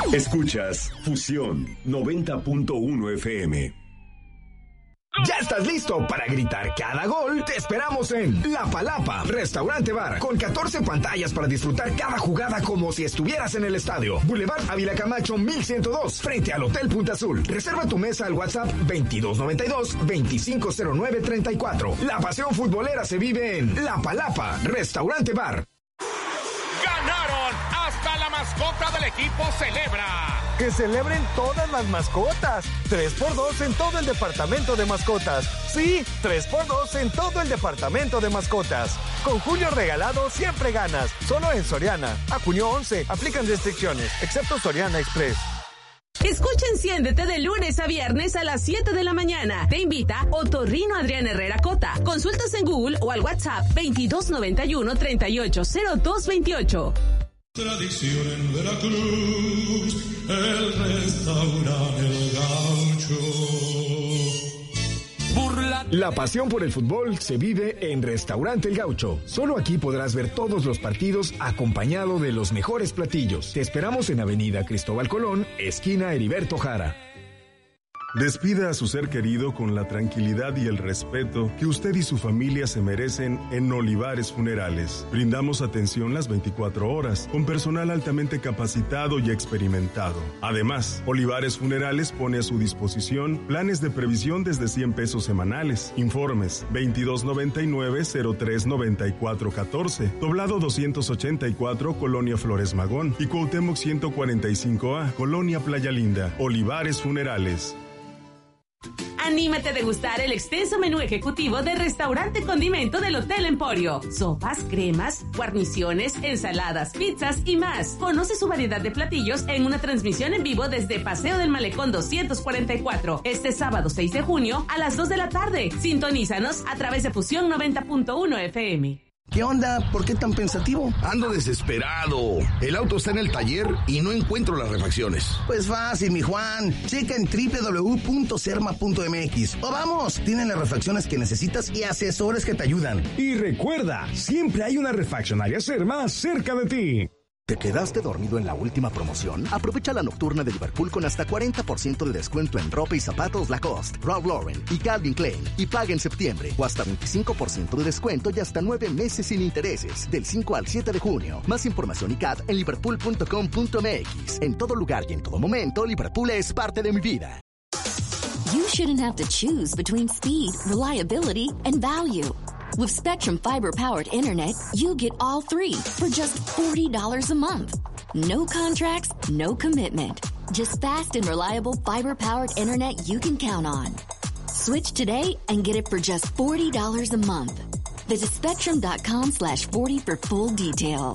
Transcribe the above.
Escuchas Fusión 90.1 FM. ¿Ya estás listo para gritar cada gol? Te esperamos en La Palapa, Restaurante Bar, con 14 pantallas para disfrutar cada jugada como si estuvieras en el estadio. Boulevard Ávila Camacho 1102, frente al Hotel Punta Azul. Reserva tu mesa al WhatsApp 2292-250934. La pasión futbolera se vive en La Palapa, Restaurante Bar. ¡Ganaron! ¡Hasta la mascota del equipo celebra! ¡Que celebren todas las mascotas! 3x2 en todo el departamento de mascotas. Sí, 3x2 en todo el departamento de mascotas. Con Julio Regalado siempre ganas. Solo en Soriana. A junio 11. Aplican restricciones, excepto Soriana Express. Escucha Enciéndete de lunes a viernes a las 7 de la mañana. Te invita Otorrino Adrián Herrera Cota. Consultas en Google o al WhatsApp 2291-380228. Tradición en Veracruz, el restaurante El Gaucho. La pasión por el fútbol se vive en Restaurante El Gaucho. Solo aquí podrás ver todos los partidos acompañado de los mejores platillos. Te esperamos en Avenida Cristóbal Colón, esquina Heriberto Jara. Despida a su ser querido con la tranquilidad y el respeto que usted y su familia se merecen en Olivares Funerales. Brindamos atención las 24 horas, con personal altamente capacitado y experimentado. Además, Olivares Funerales pone a su disposición planes de previsión desde 100 pesos semanales. Informes 2299-039414, Doblado 284, Colonia Flores Magón, y Cuauhtémoc 145A, Colonia Playa Linda. Olivares Funerales. Anímate a degustar el extenso menú ejecutivo de Restaurante Condimento del Hotel Emporio. Sopas, cremas, guarniciones, ensaladas, pizzas y más. Conoce su variedad de platillos en una transmisión en vivo desde Paseo del Malecón 244, este sábado 6 de junio a las 2 de la tarde. Sintonízanos a través de Fusión 90.1 FM. ¿Qué onda? ¿Por qué tan pensativo? Ando desesperado. El auto está en el taller y no encuentro las refacciones. Pues fácil, mi Juan. Checa en www.serma.mx. O vamos, tienen las refacciones que necesitas y asesores que te ayudan. Y recuerda, siempre hay una refaccionaria Serma cerca de ti. ¿Te quedaste dormido en la última promoción? Aprovecha la nocturna de Liverpool con hasta 40% de descuento en ropa y zapatos Lacoste, Ralph Lauren y Calvin Klein. Y paga en septiembre. O hasta 25% de descuento y hasta 9 meses sin intereses. Del 5 al 7 de junio. Más información y CAT en liverpool.com.mx. En todo lugar y en todo momento, Liverpool es parte de mi vida. You shouldn't have to choose between speed, reliability, and value. With Spectrum Fiber-powered internet, you get all three for just $40 a month. No contracts, no commitment. Just fast and reliable fiber-powered internet you can count on. Switch today and get it for just $40 a month. Visit Spectrum.com/40 for full details.